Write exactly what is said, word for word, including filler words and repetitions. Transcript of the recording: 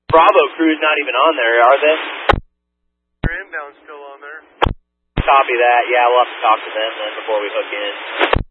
Bravo crew's not even on there, are they? Your inbound's still on there. Copy that. Yeah, we'll have to talk to them then before we hook in.